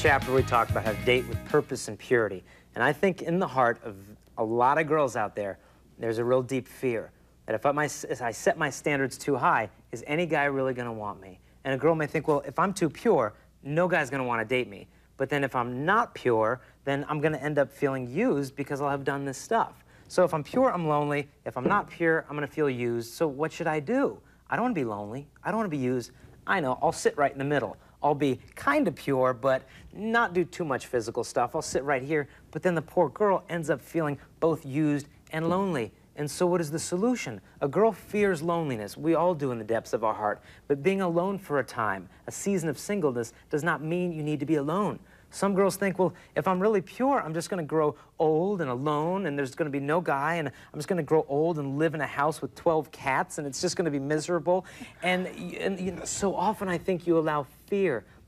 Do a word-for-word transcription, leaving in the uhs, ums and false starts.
chapter we talked about how to date with purpose and purity. And I think in the heart of a lot of girls out there, there's a real deep fear that if I, my, if I set my standards too high, is any guy really going to want me? And a girl may think, well, if I'm too pure, no guy's going to want to date me. But then if I'm not pure, then I'm going to end up feeling used because I'll have done this stuff. So if I'm pure, I'm lonely. If I'm not pure, I'm going to feel used. So what should I do? I don't want to be lonely. I don't want to be used. I know, I'll sit right in the middle. I'll be kind of pure, but not do too much physical stuff. I'll sit right here. But then the poor girl ends up feeling both used and lonely. And so what is the solution? A girl fears loneliness. We all do in the depths of our heart. But being alone for a time, a season of singleness, does not mean you need to be alone. Some girls think, well, if I'm really pure, I'm just going to grow old and alone, and there's going to be no guy, and I'm just going to grow old and live in a house with twelve cats, and it's just going to be miserable. And, and you know, so often I think you allow fear